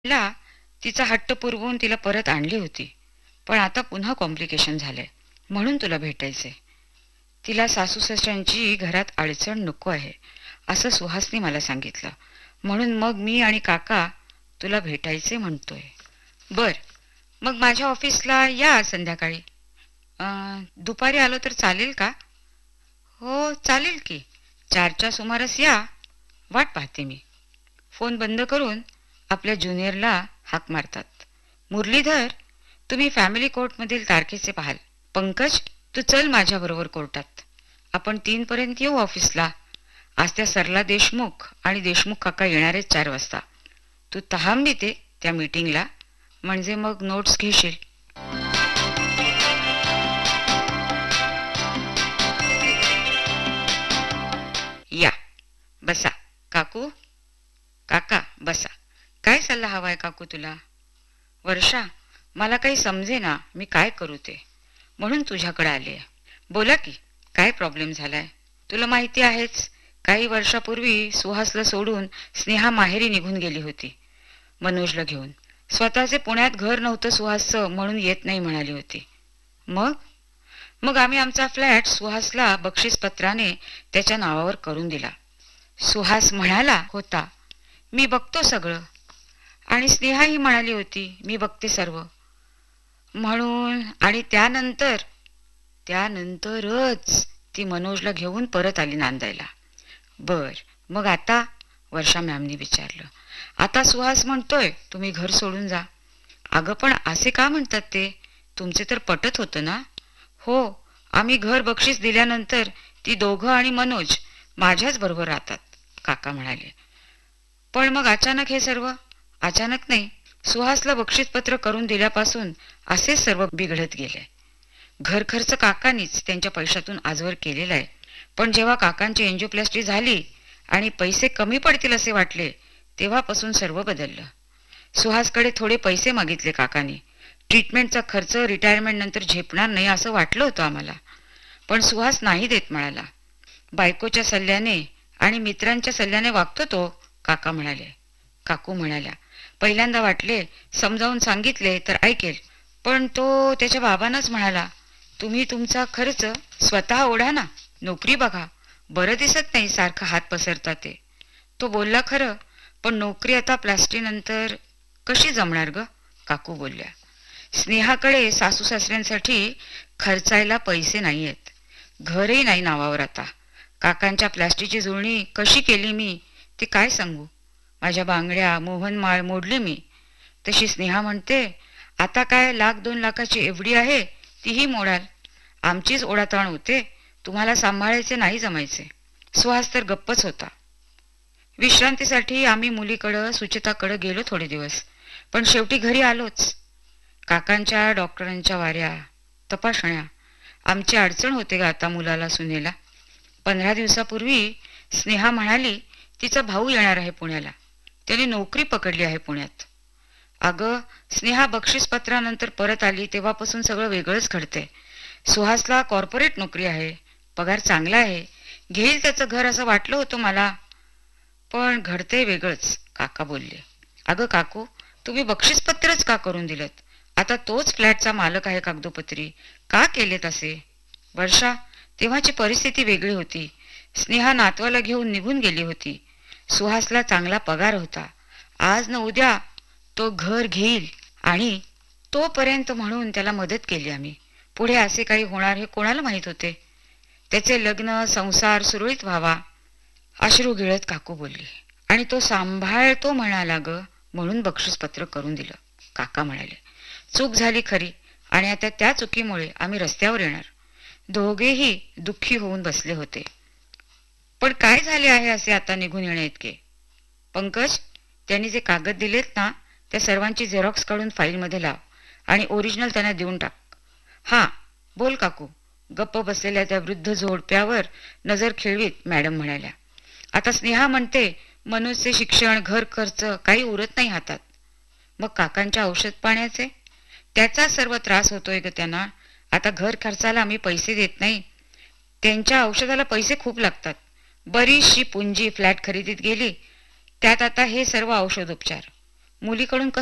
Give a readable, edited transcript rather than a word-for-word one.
ला तिचा हट्ट पुरवून तिला परत आणली होती, पण आता पुन्हा कॉम्प्लिकेशन झालंय, म्हणून तुला भेटायचंय. तिला सासू सासऱ्यांची घरात अडचण नको आहे असं सुहासने मला सांगितलं, म्हणून मग मी आणि काका तुला भेटायचे म्हणतोय. बर, मग माझ्या ऑफिसला या संध्याकाळी. दुपारी आलो तर चालेल का? हो चालेल की, 4च्या सुमारास या. वाट पाहते मी. फोन बंद करून आपल्या ज्युनियरला हाक मारतात. मुरलीधर, तुम्ही फॅमिली कोर्टमधील तारखेचे पाहाल. पंकज, तू चल माझ्याबरोबर कोर्टात. आपण 3 पर्यंत येऊ ऑफिसला. आज त्या सरला देशमुख आणि देशमुख काका येणारे 4 वाजता. तू थांब इथे त्या मीटिंगला, म्हणजे मग नोट्स घेशील. या, बसा. काकू, काका बसा. काय सल्ला हवाय काकू तुला? वर्षा, मला काही समजे ना मी काय करू ते, म्हणून तुझ्याकडे आले. बोला की, काय प्रॉब्लेम झालाय? तुला माहिती आहेच, काही वर्षापूर्वी सुहासला सोडून स्नेहा माहेरी निघून गेली होती मनोजला घेऊन. स्वतःचे पुण्यात घर नव्हतं सुहासचं, म्हणून येत नाही म्हणाली होती. मग मग आम्ही आमचा फ्लॅट सुहासला बक्षीसपत्राने त्याच्या नावावर करून दिला. सुहास म्हणाला होता, मी बघतो सगळं. आणि स्नेहाही म्हणाली होती, मी बघते सर्व. म्हणून आणि त्यानंतरच ती मनोजला घेऊन परत आली नांदायला. बर, मग आता? वर्षा मॅमनी विचारलं. आता सुहास म्हणतोय तुम्ही घर सोडून जा. अगं पण असे का म्हणतात ते? तुमचे तर पटत होतं ना? हो, आम्ही घर बक्षीस दिल्यानंतर ती दोघं आणि मनोज माझ्याच बरोबर राहतात, काका म्हणाले. पण मग अचानक हे सर्व? अचानक नाही, सुहासला बक्षीसपत्र करून दिल्यापासून असे सर्व बिघडत गेले. घर खर्च काकांनीच त्यांच्या पैशातून आजवर केलेला आहे, पण जेव्हा काकांची एंजिओप्लास्टी झाली आणि पैसे कमी पडतील असे वाटले, तेव्हापासून सर्व बदललं. सुहासकडे थोडे पैसे मागितले काकांनी. ट्रीटमेंटचा खर्च रिटायरमेंट नंतर झेपणार नाही असं वाटलं होतं आम्हाला, पण सुहास नाही देत म्हणाला. बायकोच्या सल्ल्याने आणि मित्रांच्या सल्ल्याने वागतो तो, काका म्हणाले. काकू म्हणाल्या, पहिल्यांदा वाटले समजावून सांगितले तर ऐकेल, पण तो त्याच्या बाबांनाच म्हणाला, तुम्ही तुमचा खर्च स्वतः ओढा ना, नोकरी बघा. बरं दिसत नाही सारखं हात पसरता ते. तो बोलला खरं, पण नोकरी आता प्लास्टीनंतर कशी जमणार ग? काकू बोलल्या. स्नेहाकडे सासू सासऱ्यांसाठी खर्चायला पैसे नाहीयेत, घरही नाही नावावर आता. काकांच्या प्लास्टिकची जुळणी कशी केली मी ते काय सांगू. माझ्या बांगड्या मोहनमाळ मोडली मी. तशी स्नेहा म्हणते, आता काय 1,00,000-2,00,000ची एवढी आहे तीही मोडाल. आमचीच ओढाताण होते, तुम्हाला सांभाळायचे नाही जमायचे. सुहास तर गप्पच होता. विश्रांतीसाठी आम्ही मुलीकडं सुचिताकडं गेलो थोडे दिवस, पण शेवटी घरी आलोच. काकांच्या डॉक्टरांच्या वाऱ्या, तपासण्या, आमची अडचण होते ग आता मुलाला सुनेला. 15 दिवसापूर्वी स्नेहा म्हणाली तिचा भाऊ येणार आहे पुण्याला, त्याने नोकरी पकडली आहे पुण्यात. अगं, स्नेहा बक्षीसपत्रानंतर परत आली तेव्हापासून सगळं वेगळंच घडतंय. सुहासला कॉर्पोरेट नोकरी आहे, पगार चांगला आहे, घेईल त्याचं घर असं वाटलं होतं मला, पण घडतंय वेगळंच, काका बोलले. अगं काकू, तुम्ही बक्षीसपत्रच का करून दिलत? आता तोच फ्लॅटचा मालक आहे कागदोपत्री. का केलेत असे? वर्षा, तेव्हाची परिस्थिती वेगळी होती. स्नेहा नातवाला घेऊन निघून गेली होती. सुहासला चांगला पगार होता. आज न उद्या तो घर घेईल, आणि तोपर्यंत म्हणून त्याला मदत केली आम्ही. पुढे असे काही होणार हे कोणाला माहित होते? त्याचे लग्न संसार सुरळीत व्हावा. अश्रू गिळत काकू बोलली. आणि तो सांभाळतो म्हणाला ग, म्हणून बक्षीसपत्र करून दिलं, काका म्हणाले. चूक झाली खरी, आणि आता त्या चुकीमुळे आम्ही रस्त्यावर येणार. दोघेही दुःखी होऊन बसले होते. पण काय झाले आहे असे आता निघून येणे इतके? पंकज, त्यांनी जे कागद दिलेत ना, त्या सर्वांची झेरॉक्स काढून फाईलमध्ये लाव आणि ओरिजिनल त्यांना देऊन टाक. हा, बोल काकू. गप्प बसलेल्या त्या वृद्ध जोडप्यावर नजर खेळवीत मॅडम म्हणाल्या. आता स्नेहा म्हणते मनोजचे शिक्षण, घर खर्च काही उरत नाही हातात. मग काकांच्या औषध पाण्याचे? त्याचा सर्व त्रास होतोय ग त्यांना. आता घर खर्चाला आम्ही पैसे देत नाही, त्यांच्या औषधाला पैसे खूप लागतात. बरीचशी पुंजी फ्लॅट खरेदीत गेली, त्यात आता हे सर्व औषधोपचार. मुलीकडून